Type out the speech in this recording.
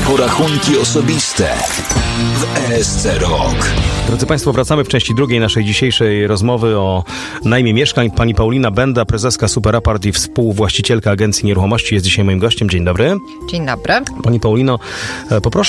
porachunki osobiste w ESC Rok. Drodzy Państwo, wracamy w części drugiej naszej dzisiejszej rozmowy o najmie mieszkań. Pani Paulina Benda, prezeska Superapart i współwłaścicielka Agencji Nieruchomości jest dzisiaj moim gościem. Dzień dobry. Dzień dobry. Pani Paulino, poproszę